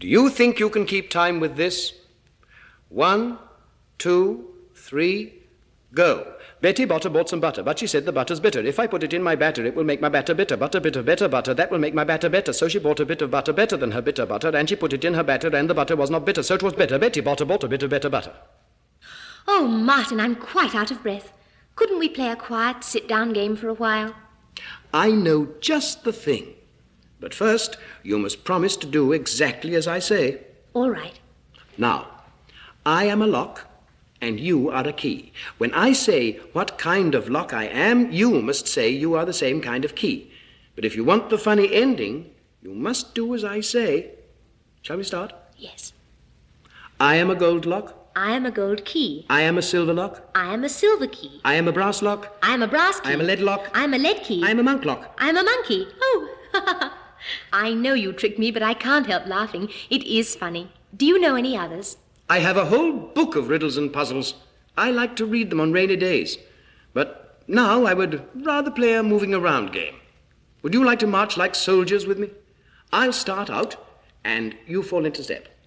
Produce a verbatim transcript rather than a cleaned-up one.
Do you think you can keep time with this? One, two, three, go. Betty Botter bought some butter, but she said the butter's bitter. If I put it in my batter, it will make my batter bitter. Butter, bitter, better, butter. That will make my batter better. So she bought a bit of butter better than her bitter butter, and she put it in her batter, and the butter was not bitter, so it was bitter. Betty Botter bought a bit of better butter. Oh, Martin, I'm quite out of breath. Couldn't we play a quiet, sit-down game for a while? I know just the thing. But first, you must promise to do exactly as I say. All right. Now, I am a lock, and you are a key. When I say what kind of lock I am, you must say you are the same kind of key. But if you want the funny ending, you must do as I say. Shall we start? Yes. I am a gold lock. I am a gold key. I am a silver lock. I am a silver key. I am a brass lock. I am a brass key. I am a lead lock. I am a lead key. I am a monk lock. I am a monkey. Oh, I know you tricked me, but I can't help laughing. It is funny. Do you know any others? I have a whole book of riddles and puzzles. I like to read them on rainy days. But now I would rather play a moving around game. Would you like to march like soldiers with me? I'll start out, and you fall into step.